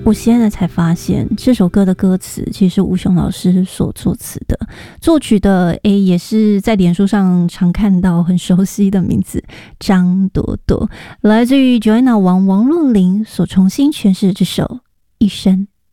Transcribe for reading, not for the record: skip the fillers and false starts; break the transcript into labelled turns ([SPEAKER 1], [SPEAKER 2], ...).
[SPEAKER 1] 我现在才发现这首歌的歌词其实是吴雄老师所作词的，作曲的也是在脸书上常看到很熟悉的名字张朵朵，来自于 Joanna 王若琳所重新诠释这首一生